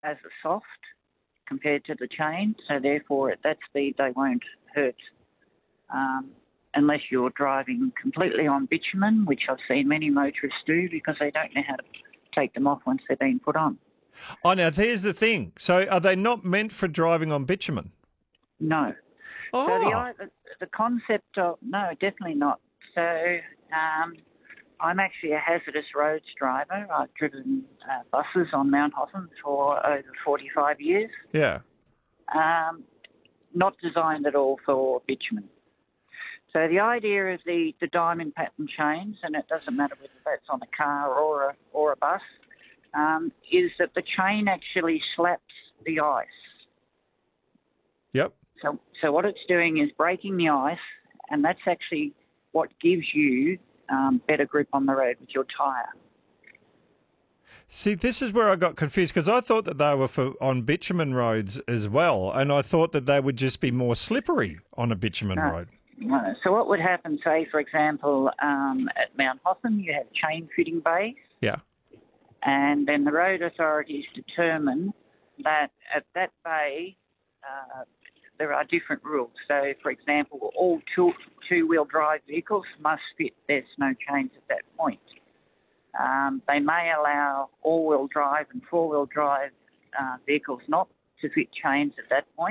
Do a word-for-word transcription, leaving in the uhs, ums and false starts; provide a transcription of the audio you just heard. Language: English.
as a soft compared to the chain, so therefore at that speed they won't hurt um, unless you're driving completely on bitumen, which I've seen many motorists do because they don't know how to take them off once they've been put on. Oh, now here's the thing. So are they not meant for driving on bitumen? No. Oh. So the, the concept of, no, definitely not. So um, I'm actually a hazardous roads driver. I've driven uh, buses on Mount Hotham for over forty-five years. Yeah. Um, not designed at all for bitumen. So the idea of the, the diamond pattern chains, and it doesn't matter whether that's on a car or a, or a bus, um, is that the chain actually slaps the ice. Yep. So, so what it's doing is breaking the ice, and that's actually what gives you um, better grip on the road with your tyre. See, this is where I got confused because I thought that they were for on bitumen roads as well, and I thought that they would just be more slippery on a bitumen No. road. No. So what would happen, say, for example, um, at Mount Hotham, you have chain fitting bays. Yeah. And then the road authorities determine that at that bay uh, there are different rules. So, for example, all two, two-wheel drive vehicles must fit their snow chains at that point. Um, they may allow all-wheel drive and four-wheel drive uh, vehicles not to fit chains at that point.